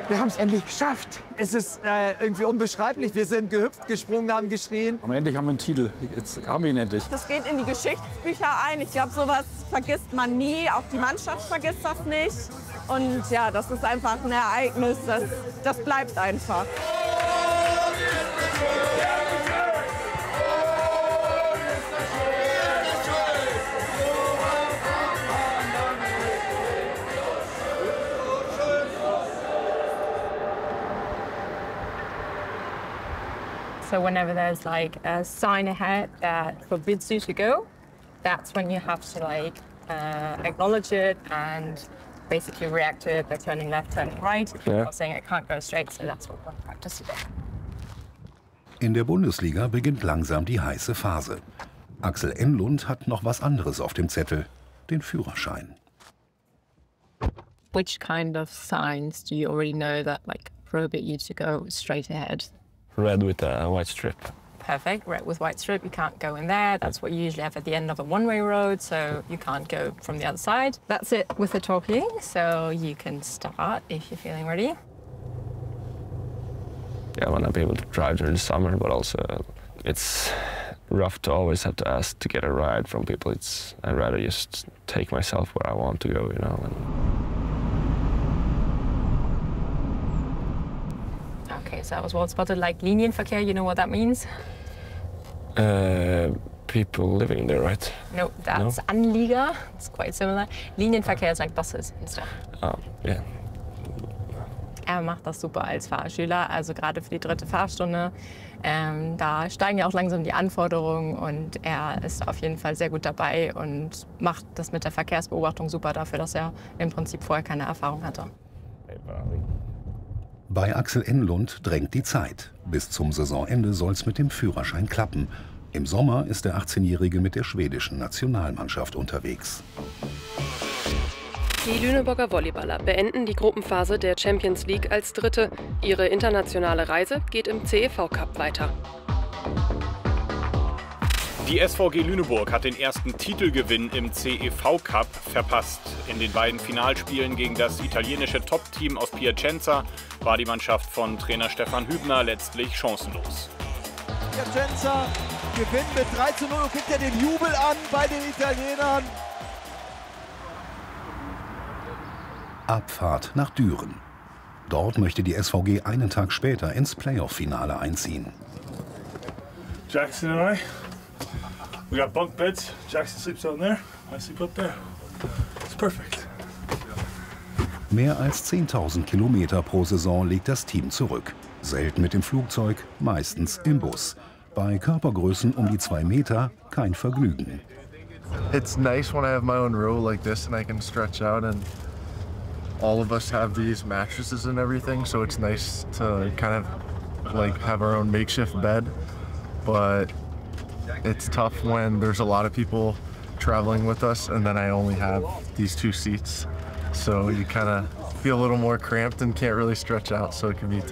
Wir haben es endlich geschafft. Es ist irgendwie unbeschreiblich. Wir sind gehüpft, gesprungen, haben geschrien. Und endlich haben wir einen Titel. Jetzt haben wir ihn endlich. Das geht in die Geschichtsbücher ein. Ich glaube, sowas vergisst man nie. Auch die Mannschaft vergisst das nicht. Und ja, das ist einfach ein Ereignis. Das bleibt einfach. So whenever there's like a sign ahead that forbids you to go, that's when you have to like acknowledge it and basically react to it by turning left, turning right, or saying it can't go straight. So that's what we're practicing. In der Bundesliga beginnt langsam die heiße Phase. Axel Enlund hat noch was anderes auf dem Zettel, den Führerschein. Which kind of signs do you already know that like prohibit you to go straight ahead? Red with a white strip. Perfect. Red with white strip, you can't go in there. That's what you usually have at the end of a one-way road, so you can't go from the other side. That's it with the talking, so you can start if you're feeling ready. Yeah, I want to be able to drive during the summer, but also it's rough to always have to ask to get a ride from people. I'd rather just take myself where I want to go, you know. Okay, so that was well spotted. Like Linienverkehr, you know what that means? People living there, right? No, that's no? Anlieger. It's quite similar. Linienverkehr is like buses and stuff. Oh, yeah. Er macht das super als Fahrschüler, also gerade für die 3. Fahrstunde. Da steigen ja auch langsam die Anforderungen und er ist auf jeden Fall sehr gut dabei und macht das mit der Verkehrsbeobachtung super dafür, dass er im Prinzip vorher keine Erfahrung hatte. Bei Axel Enlund drängt die Zeit. Bis zum Saisonende soll es mit dem Führerschein klappen. Im Sommer ist der 18-Jährige mit der schwedischen Nationalmannschaft unterwegs. Die Lüneburger Volleyballer beenden die Gruppenphase der Champions League als Dritte. Ihre internationale Reise geht im CEV Cup weiter. Die SVG Lüneburg hat den ersten Titelgewinn im CEV Cup verpasst. In den beiden Finalspielen gegen das italienische Top-Team aus Piacenza war die Mannschaft von Trainer Stefan Hübner letztlich chancenlos. Piacenza gewinnt mit 3:0 und gibt ja den Jubel an bei den Italienern. Abfahrt nach Düren. Dort möchte die SVG einen Tag später ins Playoff-Finale einziehen. Jackson and I, we got bunk beds. Jackson sleeps out there, I sleep up there. It's perfect. Mehr als 10.000 Kilometer pro Saison legt das Team zurück. Selten mit dem Flugzeug, meistens im Bus. Bei Körpergrößen um die 2 Meter kein Vergnügen. It's nice when I have my own row like this and I can stretch out, and all of us have these mattresses and everything, so it's nice to kind of like have our own makeshift bed. But it's tough when there's a lot of people traveling with us and then I only have these 2 seats. So you kind of feel a little more cramped and can't really stretch out, so it can be